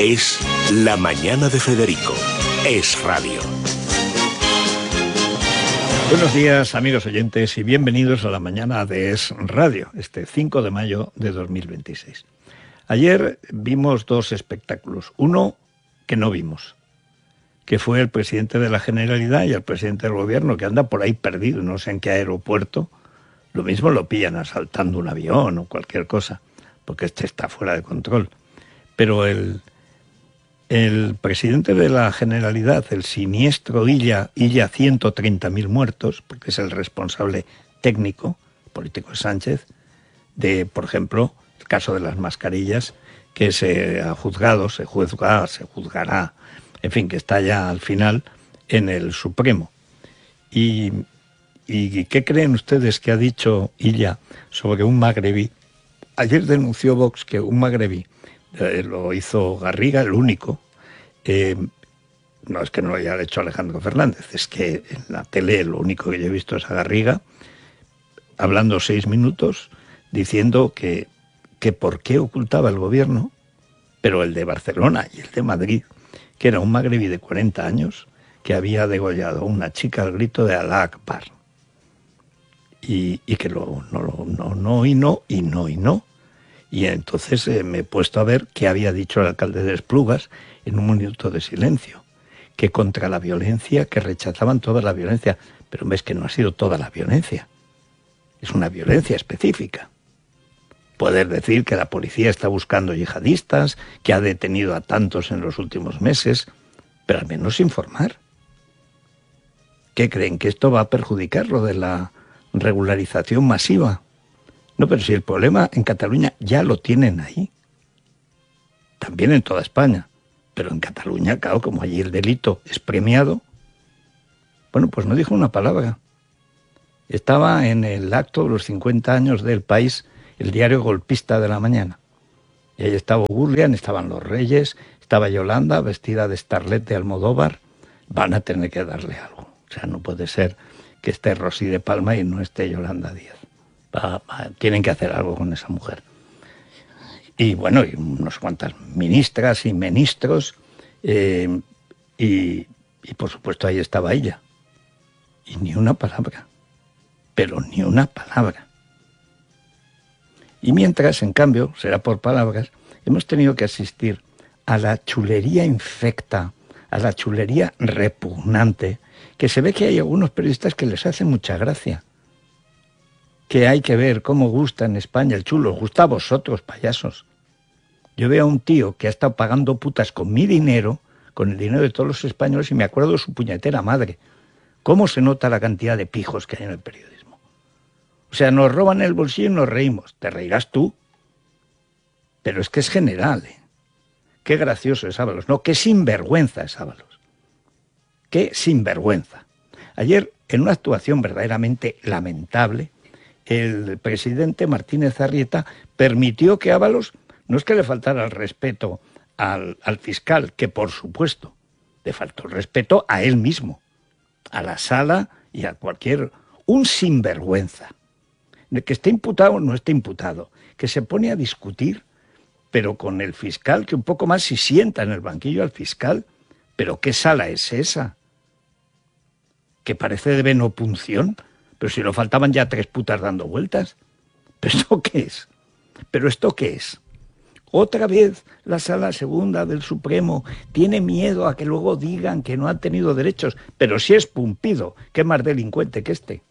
Es La Mañana de Federico. Es radio. Buenos días, amigos oyentes, y bienvenidos a La Mañana de Es Radio, este 5 de mayo de 2026. Ayer vimos dos espectáculos. Uno que no vimos, que fue el presidente de la Generalidad y el presidente del Gobierno, que anda por ahí perdido, no sé en qué aeropuerto. Lo mismo lo pillan asaltando un avión o cualquier cosa, porque este está fuera de control. Pero el presidente de la Generalidad, el siniestro Illa 130.000 muertos, porque es el responsable técnico, político de Sánchez, de, por ejemplo, el caso de las mascarillas, que se juzgará, en fin, que está ya al final en el Supremo. ¿Y qué creen ustedes que ha dicho Illa sobre un magrebí? Ayer denunció Vox que un magrebí, lo hizo Garriga, el único. No es que no lo haya hecho Alejandro Fernández, es que en la tele lo único que yo he visto es a Garriga hablando 6 minutos diciendo que por qué ocultaba el gobierno, pero el de Barcelona y el de Madrid, que era un magrebí de 40 años que había degollado a una chica al grito de Alá Akbar. Y que no. Y entonces me he puesto a ver qué había dicho el alcalde de Esplugas en un minuto de silencio, que contra la violencia, que rechazaban toda la violencia. Pero ves que no ha sido toda la violencia, es una violencia específica. Poder decir que la policía está buscando yihadistas, que ha detenido a tantos en los últimos meses, pero al menos informar. ¿Qué creen? ¿Que esto va a perjudicar lo de la regularización masiva? No, pero si el problema en Cataluña ya lo tienen ahí. También en toda España. Pero en Cataluña, claro, como allí el delito es premiado, bueno, pues no dijo una palabra. Estaba en el acto de los 50 años del País, el diario golpista de la mañana. Y ahí estaba Gurlian, estaban los Reyes, estaba Yolanda, vestida de starlet de Almodóvar. Van a tener que darle algo. O sea, no puede ser que esté Rosy de Palma y no esté Yolanda Díaz. Tienen que hacer algo con esa mujer. Y bueno, y unos cuantas ministras y ministros, y por supuesto ahí estaba ella. Y ni una palabra, pero ni una palabra. Y mientras, en cambio, será por palabras, hemos tenido que asistir a la chulería infecta, a la chulería repugnante, que se ve que hay algunos periodistas que les hace mucha gracia. Que hay que ver cómo gusta en España el chulo. Os gusta a vosotros, payasos. Yo veo a un tío que ha estado pagando putas con mi dinero, con el dinero de todos los españoles, y me acuerdo de su puñetera madre. ¿Cómo se nota la cantidad de pijos que hay en el periodismo? O sea, nos roban el bolsillo y nos reímos. Te reirás tú. Pero es que es general, ¿eh? Qué gracioso es Ábalos. No, qué sinvergüenza es Ábalos. Qué sinvergüenza. Ayer, en una actuación verdaderamente lamentable, el presidente Martínez Arrieta permitió que Ábalos, no es que le faltara el respeto al fiscal, que por supuesto le faltó el respeto a él mismo, a la sala y a un sinvergüenza, de que esté imputado o no esté imputado, que se pone a discutir, pero con el fiscal, que un poco más se sienta en el banquillo al fiscal. ¿Pero qué sala es esa? Que parece de venopunción. Pero si no faltaban ya 3 putas dando vueltas. ¿Pero esto qué es? ¿Pero esto qué es? Otra vez la Sala Segunda del Supremo tiene miedo a que luego digan que no han tenido derechos. Pero si es Pumpido, ¿qué más delincuente que este?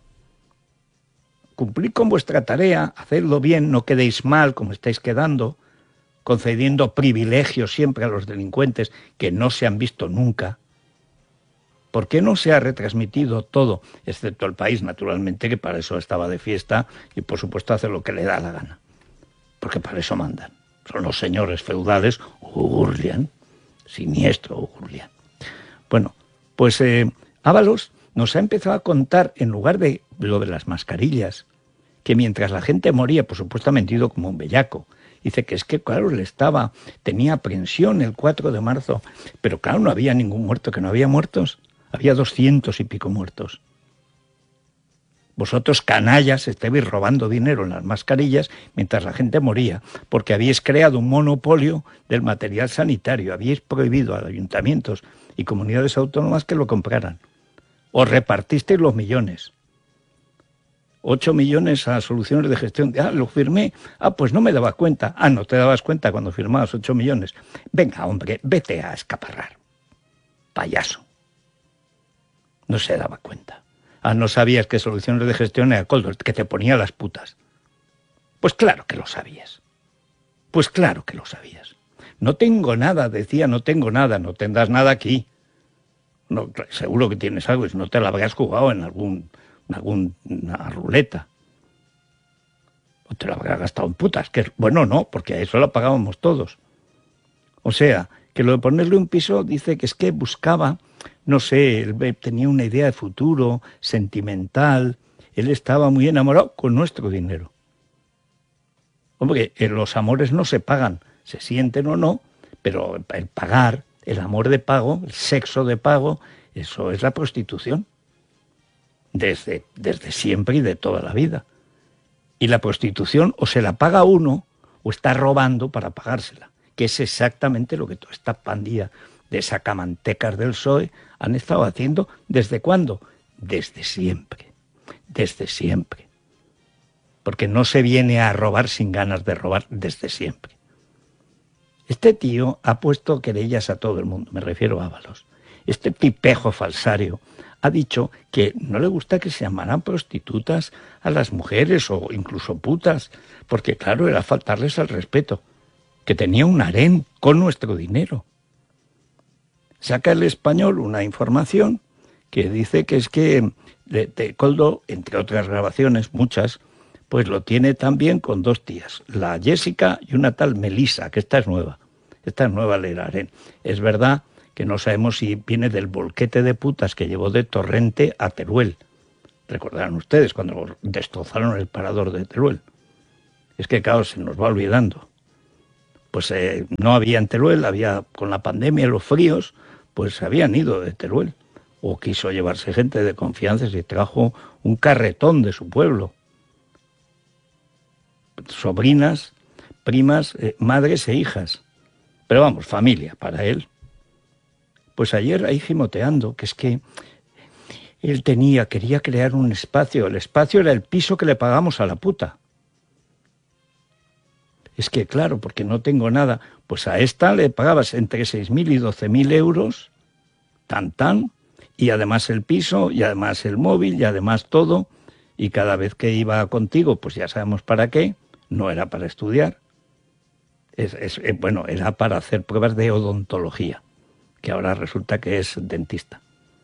Cumplid con vuestra tarea, hacedlo bien, no quedéis mal como estáis quedando, concediendo privilegios siempre a los delincuentes que no se han visto nunca. ¿Por qué no se ha retransmitido todo, excepto El País, naturalmente, que para eso estaba de fiesta y, por supuesto, hace lo que le da la gana? Porque para eso mandan. Son los señores feudales, Gurlian, siniestro Gurlian. Bueno, pues Ábalos nos ha empezado a contar, en lugar de lo de las mascarillas, que mientras la gente moría, por supuesto ha mentido como un bellaco. Dice que es que, claro, tenía aprensión el 4 de marzo, pero claro, no había ningún muerto, que no había muertos. Había 200 y pico muertos. Vosotros, canallas, estabais robando dinero en las mascarillas mientras la gente moría, porque habéis creado un monopolio del material sanitario, habéis prohibido a ayuntamientos y comunidades autónomas que lo compraran. Os repartisteis los millones. 8 millones a soluciones de gestión. Lo firmé. Pues no me daba cuenta. No te dabas cuenta cuando firmabas 8 millones. Venga, hombre, vete a escaparrar. Payaso. No se daba cuenta. No sabías que soluciones de gestión era Coldo, que te ponía las putas. Pues claro que lo sabías. Pues claro que lo sabías. No tengo nada, decía, no tengo nada, no tendrás nada aquí. No, seguro que tienes algo, si no te la habrías jugado en alguna ruleta. O te la habrías gastado en putas. Bueno, no, porque a eso la pagábamos todos. O sea, que lo de ponerle un piso dice que es que buscaba, no sé, él tenía una idea de futuro, sentimental, él estaba muy enamorado con nuestro dinero. Hombre, los amores no se pagan, se sienten o no, pero el pagar, el amor de pago, el sexo de pago, eso es la prostitución. Desde siempre y de toda la vida. Y la prostitución o se la paga uno o está robando para pagársela, que es exactamente lo que toda esta pandilla de sacamantecas del PSOE han estado haciendo. ¿Desde cuándo? Desde siempre. Desde siempre. Porque no se viene a robar sin ganas de robar desde siempre. Este tío ha puesto querellas a todo el mundo, me refiero a Ábalos. Este tipejo falsario ha dicho que no le gusta que se llamaran prostitutas a las mujeres o incluso putas, porque claro, era faltarles al respeto, que tenía un harén con nuestro dinero. Saca El Español una información que dice que es que Coldo, entre otras grabaciones, muchas, pues lo tiene también con 2 tías, la Jessica y una tal Melissa, que esta es nueva el harén. Es verdad que no sabemos si viene del bolquete de putas que llevó de Torrente a Teruel. Recordarán ustedes cuando destrozaron el parador de Teruel. Es que, claro, se nos va olvidando. Pues no había en Teruel, había con la pandemia y los fríos, pues se habían ido de Teruel. O quiso llevarse gente de confianza y trajo un carretón de su pueblo. Sobrinas, primas, madres e hijas. Pero vamos, familia para él. Pues ayer ahí gimoteando, que es que él quería crear un espacio. El espacio era el piso que le pagamos a la puta. Es que claro, porque no tengo nada, pues a esta le pagabas entre 6.000 y 12.000 euros, y además el piso, y además el móvil, y además todo, y cada vez que iba contigo, pues ya sabemos para qué, no era para estudiar, bueno, era para hacer pruebas de odontología, que ahora resulta que es dentista.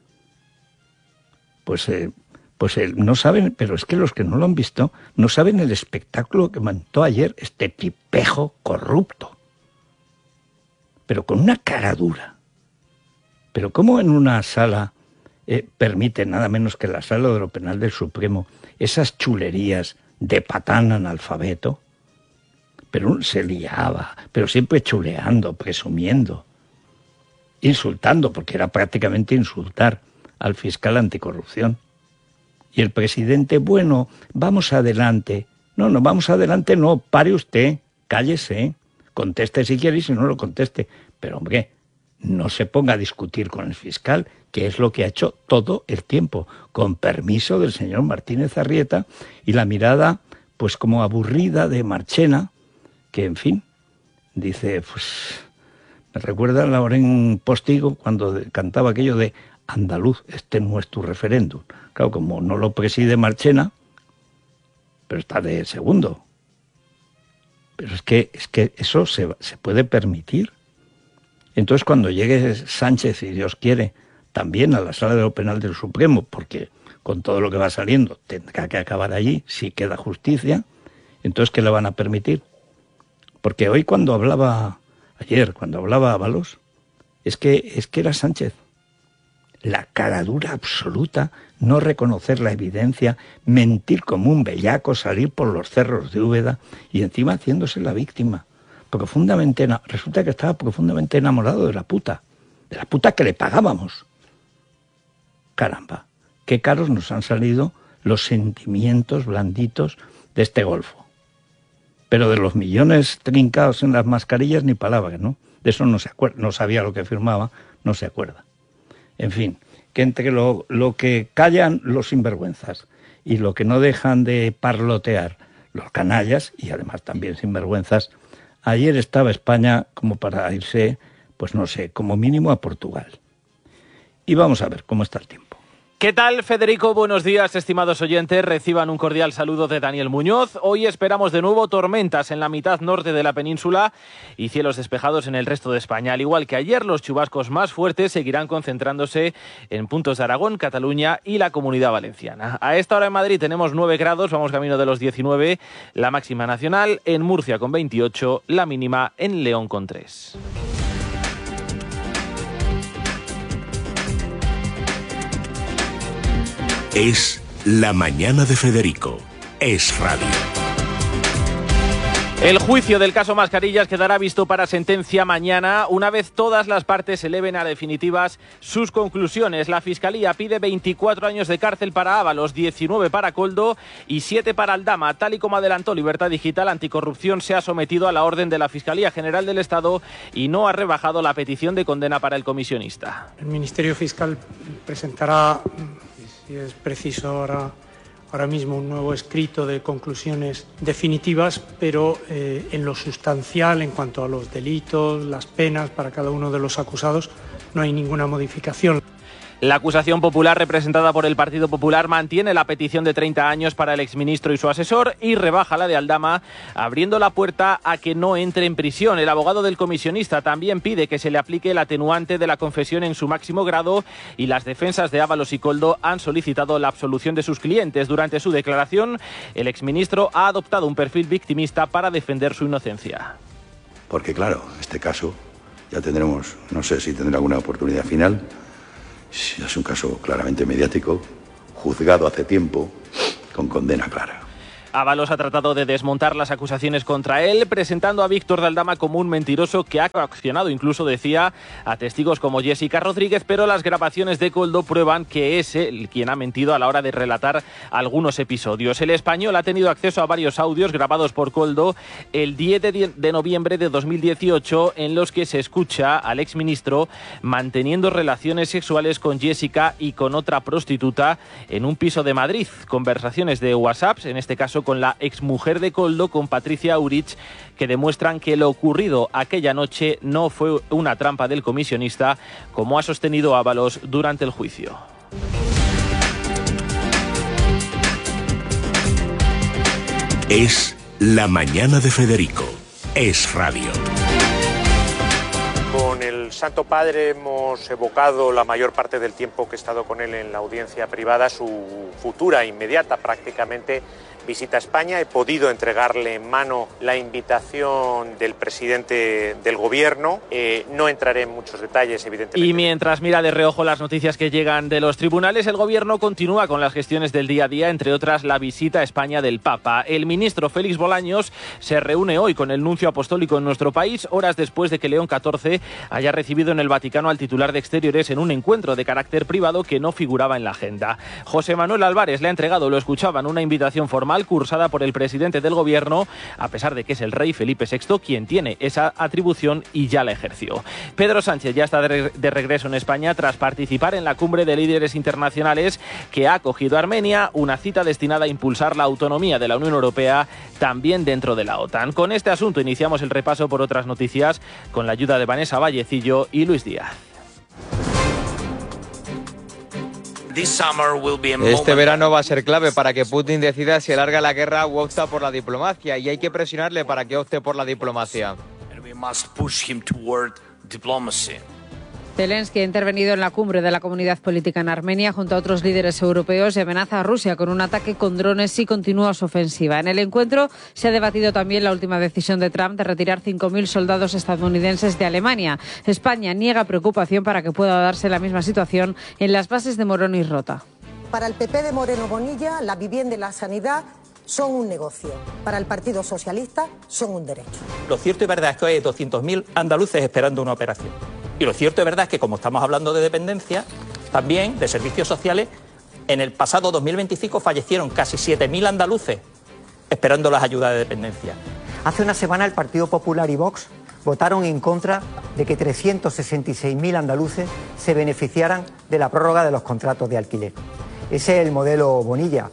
Pues no saben, pero es que los que no lo han visto, no saben el espectáculo que montó ayer este tipejo corrupto. Pero con una cara dura. Pero ¿cómo en una sala permite, nada menos que la sala de lo penal del Supremo, esas chulerías de patán analfabeto? Pero se liaba, pero siempre chuleando, presumiendo, insultando, porque era prácticamente insultar al fiscal anticorrupción. Y el presidente, bueno, vamos adelante. No, vamos adelante, no, pare usted, cállese, conteste si quiere y si no lo conteste. Pero hombre, no se ponga a discutir con el fiscal, que es lo que ha hecho todo el tiempo, con permiso del señor Martínez Arrieta, y la mirada, pues como aburrida de Marchena, que en fin, dice, pues, me recuerda a Lauren Postigo cuando cantaba aquello de andaluz, este no es tu referéndum. Claro, como no lo preside Marchena, pero está de segundo. Pero es que eso se puede permitir. Entonces, cuando llegue Sánchez, si Dios quiere, también a la sala de lo penal del Supremo, porque con todo lo que va saliendo tendrá que acabar allí, si queda justicia, entonces, ¿qué le van a permitir? Porque hoy ayer cuando hablaba Ábalos, es que era Sánchez. La caradura absoluta, no reconocer la evidencia, mentir como un bellaco, salir por los cerros de Úbeda y encima haciéndose la víctima. Resulta que estaba profundamente enamorado de la puta que le pagábamos. Caramba, qué caros nos han salido los sentimientos blanditos de este golfo. Pero de los millones trincados en las mascarillas ni palabra, ¿no? De eso no se acuerda, no sabía lo que firmaba, no se acuerda. En fin, que entre lo que callan los sinvergüenzas y lo que no dejan de parlotear los canallas, y además también sinvergüenzas, ayer estaba España como para irse, pues no sé, como mínimo a Portugal. Y vamos a ver cómo está el tiempo. ¿Qué tal, Federico? Buenos días, estimados oyentes. Reciban un cordial saludo de Daniel Muñoz. Hoy esperamos de nuevo tormentas en la mitad norte de la península y cielos despejados en el resto de España. Al igual que ayer, los chubascos más fuertes seguirán concentrándose en puntos de Aragón, Cataluña y la Comunidad Valenciana. A esta hora en Madrid tenemos 9 grados, vamos camino de los 19, la máxima nacional, en Murcia con 28, la mínima en León con 3. Es La Mañana de Federico. Es Radio. El juicio del caso Mascarillas quedará visto para sentencia mañana, una vez todas las partes eleven a definitivas sus conclusiones. La Fiscalía pide 24 años de cárcel para Ábalos, 19 para Koldo y 7 para Aldama. Tal y como adelantó Libertad Digital, Anticorrupción se ha sometido a la orden de la Fiscalía General del Estado y no ha rebajado la petición de condena para el comisionista. El Ministerio Fiscal presentará, si es preciso ahora mismo, un nuevo escrito de conclusiones definitivas, pero en lo sustancial, en cuanto a los delitos, las penas para cada uno de los acusados, no hay ninguna modificación. La acusación popular, representada por el Partido Popular, mantiene la petición de 30 años para el exministro y su asesor y rebaja la de Aldama, abriendo la puerta a que no entre en prisión. El abogado del comisionista también pide que se le aplique el atenuante de la confesión en su máximo grado y las defensas de Ábalos y Koldo han solicitado la absolución de sus clientes. Durante su declaración, el exministro ha adoptado un perfil victimista para defender su inocencia. Porque claro, este caso ya tendremos, no sé si tendrá alguna oportunidad final. Es un caso claramente mediático, juzgado hace tiempo, con condena clara. Ábalos ha tratado de desmontar las acusaciones contra él, presentando a Víctor de Aldama como un mentiroso que ha coaccionado, incluso decía, a testigos como Jessica Rodríguez, pero las grabaciones de Koldo prueban que es él quien ha mentido a la hora de relatar algunos episodios. El Español ha tenido acceso a varios audios grabados por Koldo el 10 de noviembre de 2018, en los que se escucha al exministro manteniendo relaciones sexuales con Jessica y con otra prostituta en un piso de Madrid. Conversaciones de WhatsApp, en este caso con la exmujer de Koldo, con Patricia Aurich, que demuestran que lo ocurrido aquella noche no fue una trampa del comisionista, como ha sostenido Ábalos durante el juicio. Es La Mañana de Federico. Es Radio. Con el Santo Padre hemos evocado la mayor parte del tiempo que he estado con él en la audiencia privada, su futura, inmediata prácticamente, visita a España. He podido entregarle en mano la invitación del presidente del gobierno. No entraré en muchos detalles, evidentemente. Y mientras mira de reojo las noticias que llegan de los tribunales, el gobierno continúa con las gestiones del día a día, entre otras la visita a España del Papa. El ministro Félix Bolaños se reúne hoy con el nuncio apostólico en nuestro país, horas después de que León XIV haya recibido en el Vaticano al titular de Exteriores en un encuentro de carácter privado que no figuraba en la agenda. José Manuel Álvarez le ha entregado, lo escuchaban, una invitación formal cursada por el presidente del gobierno, a pesar de que es el rey Felipe VI quien tiene esa atribución y ya la ejerció. Pedro Sánchez ya está de regreso en España tras participar en la cumbre de líderes internacionales que ha acogido Armenia, una cita destinada a impulsar la autonomía de la Unión Europea también dentro de la OTAN. Con este asunto iniciamos el repaso por otras noticias con la ayuda de Vanessa Vallecillo y Luis Díaz. Este verano va a ser clave para que Putin decida si alarga la guerra o opta por la diplomacia, y hay que presionarle para que opte por la diplomacia. Zelensky ha intervenido en la cumbre de la comunidad política en Armenia junto a otros líderes europeos y amenaza a Rusia con un ataque con drones si continúa su ofensiva. En el encuentro se ha debatido también la última decisión de Trump de retirar 5.000 soldados estadounidenses de Alemania. España niega preocupación para que pueda darse la misma situación en las bases de Morón y Rota. Para el PP de Moreno Bonilla, la vivienda y la sanidad son un negocio. Para el Partido Socialista son un derecho. Lo cierto y verdad es que hay 200.000 andaluces esperando una operación. Y lo cierto y verdad es que, como estamos hablando de dependencia, también de servicios sociales, En el pasado 2025 fallecieron casi 7.000 andaluces esperando las ayudas de dependencia. Hace una semana el Partido Popular y Vox votaron en contra de que 366.000 andaluces se beneficiaran de la prórroga de los contratos de alquiler. Ese es el modelo Bonilla.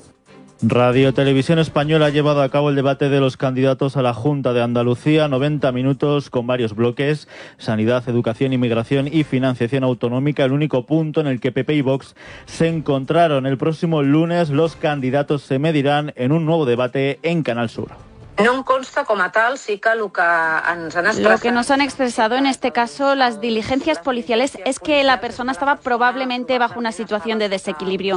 Radio Televisión Española ha llevado a cabo el debate de los candidatos a la Junta de Andalucía, 90 minutos con varios bloques: sanidad, educación, inmigración y financiación autonómica. El único punto en el que PP y Vox se encontraron. El próximo lunes los candidatos se medirán en un nuevo debate en Canal Sur. No em consta com a tal, sí que el que ens han expressat... Lo que nos han expresado en este caso las diligencias policiales es que la persona estaba probablemente bajo una situación de desequilibrio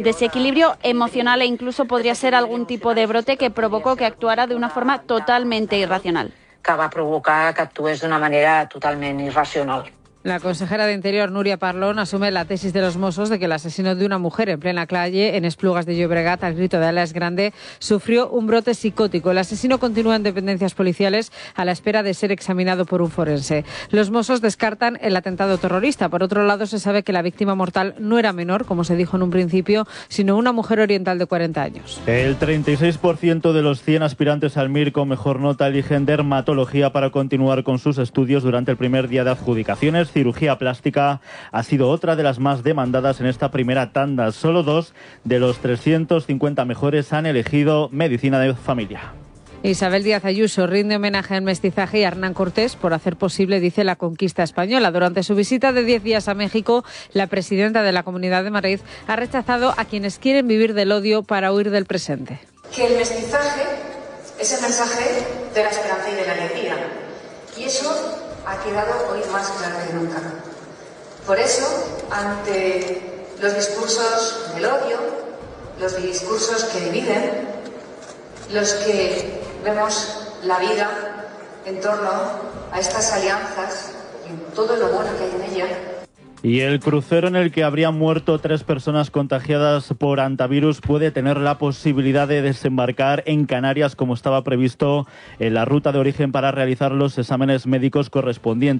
emocional, e incluso podría ser algún tipo de brote que provocó que actuara de una forma totalmente irracional. Que va provocar que actués d'una manera totalment irracional. La consejera de Interior, Núria Parlon, asume la tesis de los Mossos de que el asesino de una mujer en plena calle en Esplugas de Llobregat, al grito de Alex Grande, sufrió un brote psicótico. El asesino continúa en dependencias policiales a la espera de ser examinado por un forense. Los Mossos descartan el atentado terrorista. Por otro lado, se sabe que la víctima mortal no era menor, como se dijo en un principio, sino una mujer oriental de 40 años. El 36% de los 100 aspirantes al MIR con mejor nota eligen dermatología para continuar con sus estudios durante el primer día de adjudicaciones. Cirugía plástica ha sido otra de las más demandadas en esta primera tanda. Solo 2 de los 350 mejores han elegido medicina de familia. Isabel Díaz Ayuso rinde homenaje al mestizaje y a Hernán Cortés por hacer posible, dice, la conquista española. Durante su visita de 10 días a México, la presidenta de la Comunidad de Madrid ha rechazado a quienes quieren vivir del odio para huir del presente. Que el mestizaje es el mensaje de la esperanza y de la alegría. Y eso ha quedado hoy más claro que nunca. Por eso, ante los discursos del odio, los discursos que dividen, los que vemos la vida en torno a estas alianzas y todo lo bueno que hay en ella. Y el crucero en el que habrían muerto 3 personas contagiadas por hantavirus puede tener la posibilidad de desembarcar en Canarias, como estaba previsto en la ruta de origen, para realizar los exámenes médicos correspondientes.